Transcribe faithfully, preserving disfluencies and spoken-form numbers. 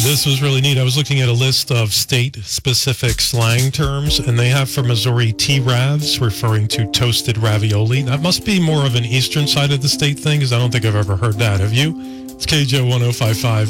This was really neat. I was looking at a list of state-specific slang terms, and they have for Missouri T-ravs, referring to toasted ravioli. That must be more of an eastern side of the state thing, because I don't think I've ever heard that. Have you? It's K J O one oh five point five.